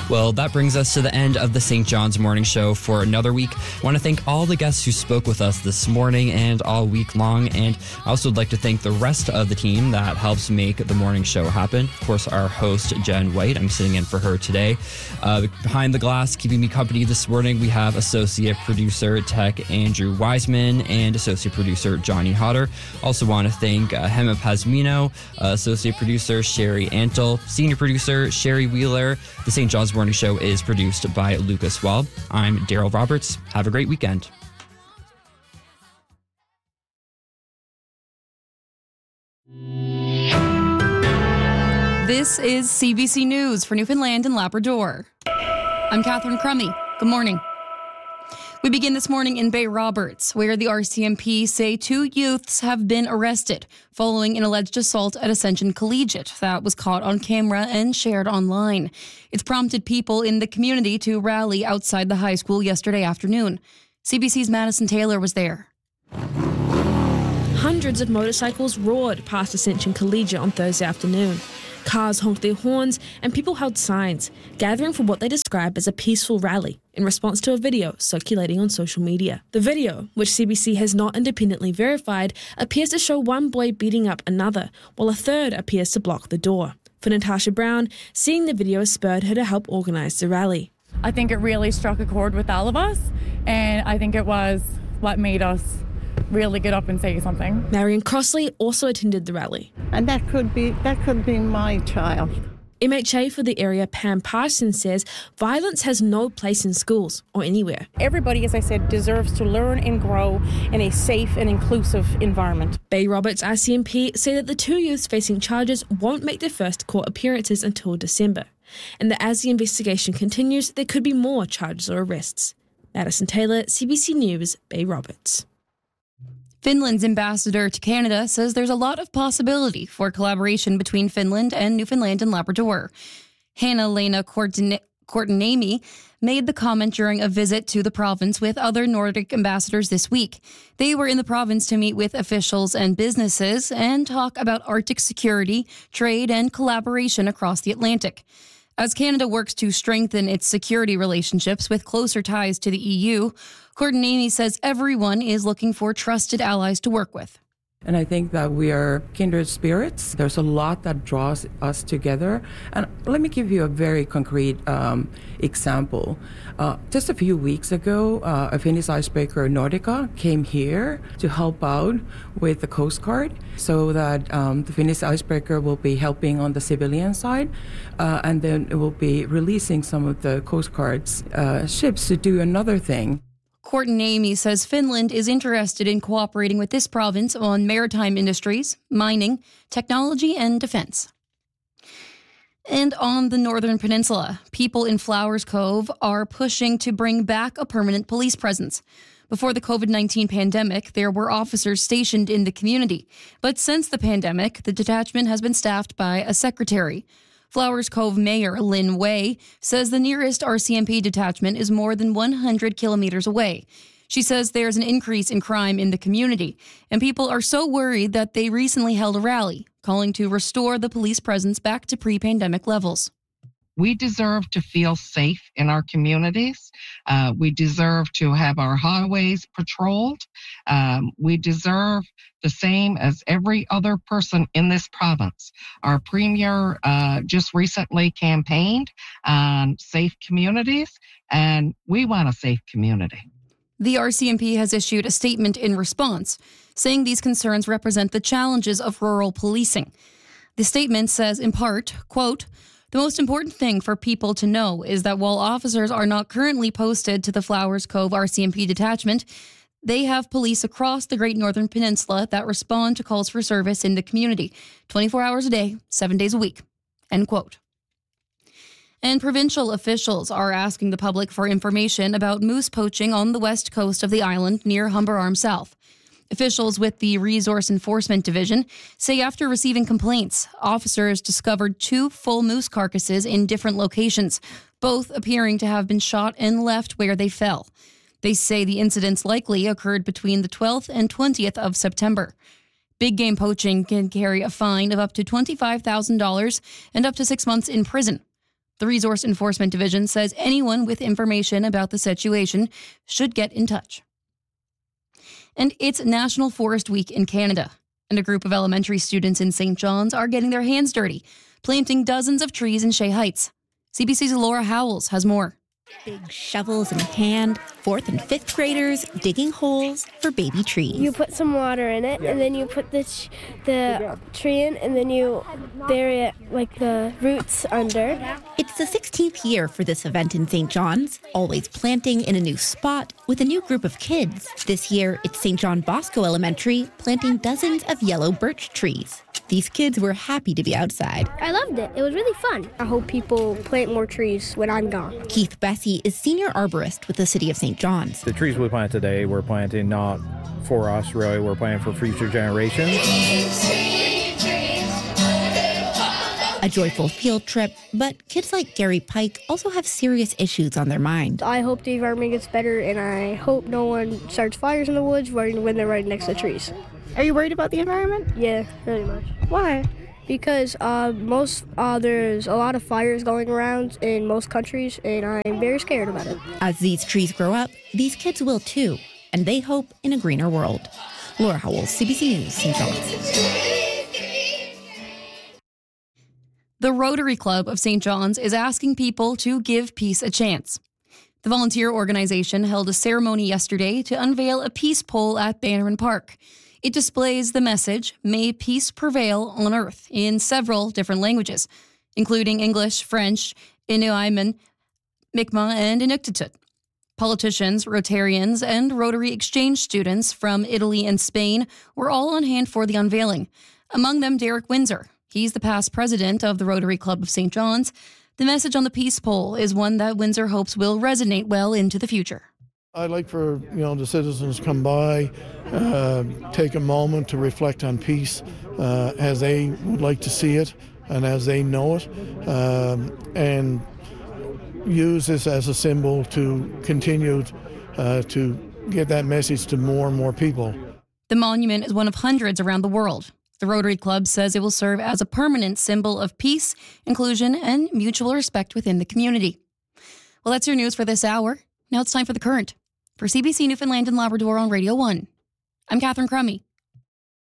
Well, that brings us to the end of the St. John's Morning Show for another week. I want to thank all the guests who spoke with us this morning and all week long. And I also would like to thank the rest of the team that helps make the morning show happen. Of course, our host, Jen White. I'm sitting in for her today. Behind the glass, keeping me company this morning, we have associate producer Tech Andrew Wiseman and associate producer Johnny Hodder. Also want to thank Hema Pasmino, associate producer Sherry Antle, senior producer Sherry Wheeler. The St. John's Morning Show is produced by Lucas Wall. I'm Daryl Roberts. Have a great weekend. This is CBC News for Newfoundland and Labrador. I'm Catherine Crummy. Good morning. We begin this morning in Bay Roberts, where the RCMP say 2 youths have been arrested following an alleged assault at Ascension Collegiate that was caught on camera and shared online. It's prompted people in the community to rally outside the high school yesterday afternoon. CBC's Madison Taylor was there. Hundreds of motorcycles roared past Ascension Collegiate on Thursday afternoon. Cars honked their horns and people held signs, gathering for what they described as a peaceful rally in response to a video circulating on social media. The video, which CBC has not independently verified, appears to show one boy beating up another, while a third appears to block the door. For Natasha Brown, seeing the video spurred her to help organise the rally. I think it really struck a chord with all of us, and I think it was what made us really get up and say something. Marion Crossley also attended the rally. And that could be my child. MHA for the area, Pam Parsons, says violence has no place in schools or anywhere. Everybody, as I said, deserves to learn and grow in a safe and inclusive environment. Bay Roberts RCMP say that the 2 youths facing charges won't make their first court appearances until December, and that as the investigation continues, there could be more charges or arrests. Madison Taylor, CBC News, Bay Roberts. Finland's ambassador to Canada says there's a lot of possibility for collaboration between Finland and Newfoundland and Labrador. Hanna-Lena Kortenniemi made the comment during a visit to the province with other Nordic ambassadors this week. They were in the province to meet with officials and businesses and talk about Arctic security, trade, and collaboration across the Atlantic. As Canada works to strengthen its security relationships with closer ties to the EU, Kortenniemi says everyone is looking for trusted allies to work with. And I think that we are kindred spirits. There's a lot that draws us together. And let me give you a very concrete example. Just a few weeks ago, a Finnish icebreaker, Nordica, came here to help out with the Coast Guard so that the Finnish icebreaker will be helping on the civilian side. And then it will be releasing some of the Coast Guard's ships to do another thing. Kortenniemi says Finland is interested in cooperating with this province on maritime industries, mining, technology, and defense. And on the Northern Peninsula, people in Flowers Cove are pushing to bring back a permanent police presence. Before the COVID-19 pandemic, there were officers stationed in the community. But since the pandemic, the detachment has been staffed by a secretary. Flowers Cove Mayor Lynn Way says the nearest RCMP detachment is more than 100 kilometers away. She says there's an increase in crime in the community, and people are so worried that they recently held a rally, calling to restore the police presence back to pre-pandemic levels. We deserve to feel safe in our communities. We deserve to have our highways patrolled. We deserve the same as every other person in this province. Our premier just recently campaigned on safe communities, and we want a safe community. The RCMP has issued a statement in response, saying these concerns represent the challenges of rural policing. The statement says, in part, quote, "The most important thing for people to know is that while officers are not currently posted to the Flowers Cove RCMP detachment, they have police across the Great Northern Peninsula that respond to calls for service in the community, 24 hours a day, 7 days a week." End quote. And provincial officials are asking the public for information about moose poaching on the west coast of the island near Humber Arm South. Officials with the Resource Enforcement Division say after receiving complaints, officers discovered 2 full moose carcasses in different locations, both appearing to have been shot and left where they fell. They say the incidents likely occurred between the 12th and 20th of September. Big game poaching can carry a fine of up to $25,000 and up to 6 months in prison. The Resource Enforcement Division says anyone with information about the situation should get in touch. And it's National Forest Week in Canada, and a group of elementary students in St. John's are getting their hands dirty, planting dozens of trees in Shea Heights. CBC's Laura Howells has more. Big shovels in hand, 4th and 5th graders digging holes for baby trees. You put some water in it, and then you put the tree in, and then you bury it like the roots under. It's the 16th year for this event in St. John's, always planting in a new spot with a new group of kids. This year, it's St. John Bosco Elementary planting dozens of yellow birch trees. These kids were happy to be outside. I loved it. It was really fun. I hope people plant more trees when I'm gone. Keith Bessie is senior arborist with the City of St. John's. The trees we plant today, we're planting not for us, really. We're planting for future generations. A joyful field trip, but kids like Gary Pike also have serious issues on their mind. I hope the environment gets better, and I hope no one starts fires in the woods when they're right next to trees. Are you worried about the environment? Yeah, really much. Why? Because there's a lot of fires going around in most countries, and I'm very scared about it. As these trees grow up, these kids will too, and they hope in a greener world. Laura Howells, CBC News, St. John's. The Rotary Club of St. John's is asking people to give peace a chance. The volunteer organization held a ceremony yesterday to unveil a peace pole at Bannerin Park. It displays the message, "May peace prevail on earth," in several different languages, including English, French, Inuiman, Mi'kmaq, and Inuktitut. Politicians, Rotarians, and Rotary exchange students from Italy and Spain were all on hand for the unveiling. Among them, Derek Windsor. He's the past president of the Rotary Club of St. John's. The message on the peace pole is one that Windsor hopes will resonate well into the future. I'd like for the citizens to come by, take a moment to reflect on peace as they would like to see it and as they know it, and use this as a symbol to continue to get that message to more and more people. The monument is one of hundreds around the world. The Rotary Club says it will serve as a permanent symbol of peace, inclusion, and mutual respect within the community. Well, that's your news for this hour. Now it's time for The Current. For CBC Newfoundland and Labrador on Radio 1, I'm Catherine Crummy.